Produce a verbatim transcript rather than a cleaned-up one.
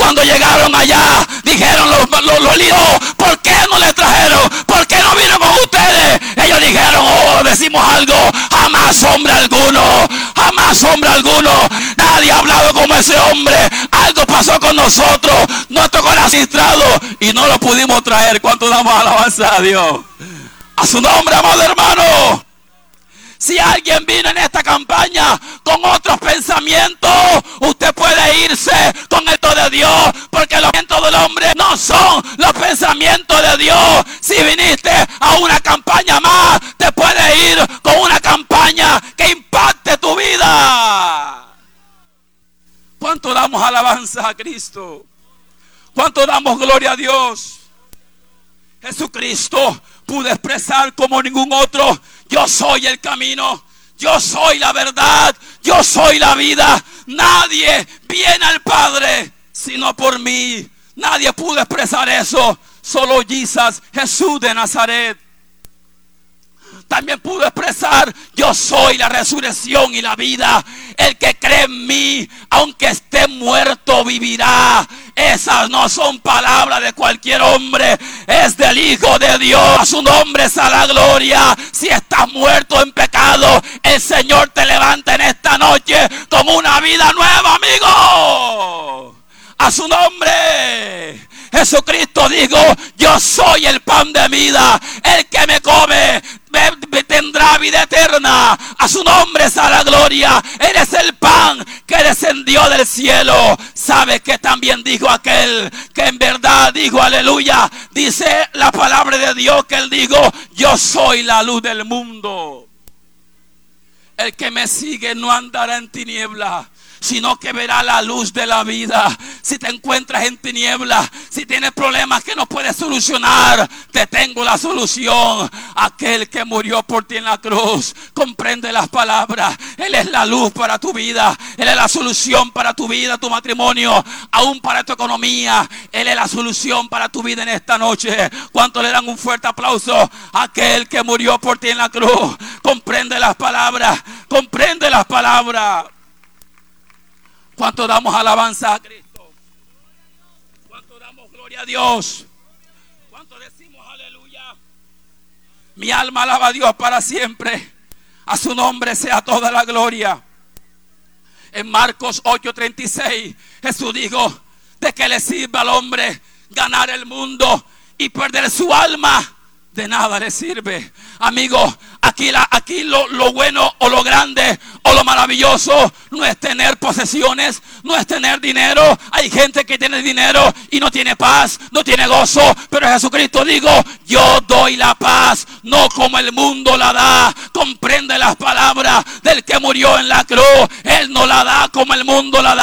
cuando llegaron allá, dijeron los, los, los líos, ¿por qué no le trajeron? ¿Por qué no vino con ustedes? Ellos dijeron, oh, decimos algo, jamás hombre alguno, jamás hombre alguno, nadie ha hablado como ese hombre, algo pasó con nosotros, nuestro corazón registrado y no lo pudimos traer. ¿Cuánto damos alabanza a Dios? A su nombre, amado hermano. Si alguien vino en esta campaña con otros pensamientos, usted puede irse con esto de Dios, porque los pensamientos del hombre no son los pensamientos de Dios. Si viniste a una campaña más, te puedes ir con una campaña que impacte tu vida. ¿Cuánto damos alabanza a Cristo? ¿Cuánto damos gloria a Dios? Jesucristo pudo expresar como ningún otro: yo soy el camino, yo soy la verdad, yo soy la vida. Nadie viene al Padre sino por mí. Nadie pudo expresar eso, solo Jesús, Jesús de Nazaret. También pudo expresar: yo soy la resurrección y la vida. El que cree en mí, aunque esté muerto, vivirá. Esas no son palabras de cualquier hombre, es del Hijo de Dios. A su nombre sea la gloria. Si estás muerto en pecado, el Señor te levanta en esta noche con una vida nueva, amigo. A su nombre. Jesucristo dijo: yo soy el pan de vida. El que me come me, me tendrá vida eterna. A su nombre sea la gloria. Eres el pan que descendió del cielo. ¿Sabe que también dijo aquel que en verdad dijo aleluya? Dice la palabra de Dios que él dijo: yo soy la luz del mundo. El que me sigue no andará en tinieblas, sino que verá la luz de la vida. Si te encuentras en tinieblas, si tienes problemas que no puedes solucionar, te tengo la solución. Aquel que murió por ti en la cruz, comprende las palabras. Él es la luz para tu vida. Él es la solución para tu vida, tu matrimonio, aún para tu economía. Él es la solución para tu vida en esta noche. ¿Cuánto le dan un fuerte aplauso? Aquel que murió por ti en la cruz, comprende las palabras, comprende las palabras. ¿Cuánto damos alabanza a Cristo? ¿Cuánto damos gloria a Dios? ¿Cuánto decimos aleluya? Mi alma alaba a Dios para siempre. A su nombre sea toda la gloria. En Marcos ocho treinta y seis, Jesús dijo: ¿de qué le sirve al hombre ganar el mundo y perder su alma? De nada le sirve. Amigo, aquí, la, aquí lo, lo bueno o lo grande o lo maravilloso no es tener posesiones, no es tener dinero. Hay gente que tiene dinero y no tiene paz, no tiene gozo. Pero Jesucristo dijo: yo doy la paz, no como el mundo la da. Comprende las palabras del que murió en la cruz. Él no la da como el mundo la da.